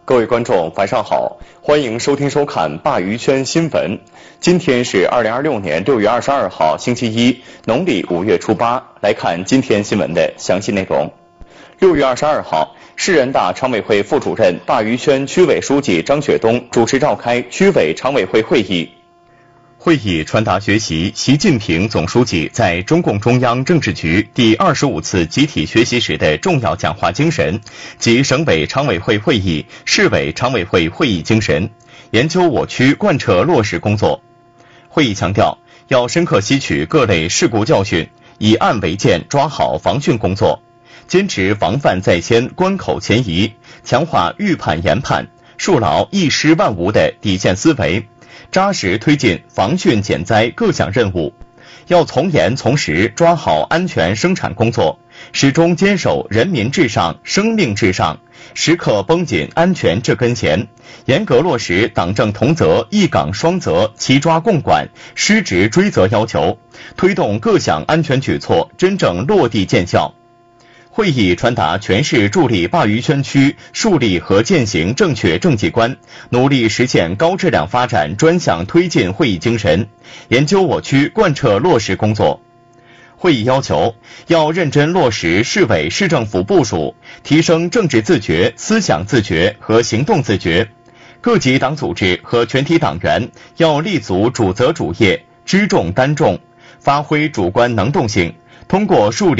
各位观众，晚上好，欢迎收听收看鲅鱼圈新闻。今天是2026年6月22号，星期一，农历5月初8。来看今天新闻的详细内容。6月22号，市人大常委会副主任、鲅鱼圈区委书记张雪冬主持召开区委常委会会议。会议传达学习习近平总书记在中共中央政治局第25次集体学习时的重要讲话精神及省委常委会会议、市委常委会会议精神，研究我区贯彻落实工作。会议强调，要深刻吸取各类事故教训，以案为鉴，抓好防汛工作，坚持防范在先、关口前移，强化预判研判，树牢一失万无的底线思维，扎实推进防汛减灾各项任务。要从严从实抓好安全生产工作，始终坚守人民至上、生命至上，时刻绷紧安全这根弦，严格落实党政同责、一岗双责、齐抓共管、失职追责要求，推动各项安全举措真正落地见效。会议传达全市助力鲅鱼圈区树立和践行正确政绩观，努力实现高质量发展专项推进会议精神，研究我区贯彻落实工作。会议要求，要认真落实市委市政府部署，提升政治自觉、思想自觉和行动自觉。各级党组织和全体党员要立足主责主业，知重担重，发挥主观能动性，通过树立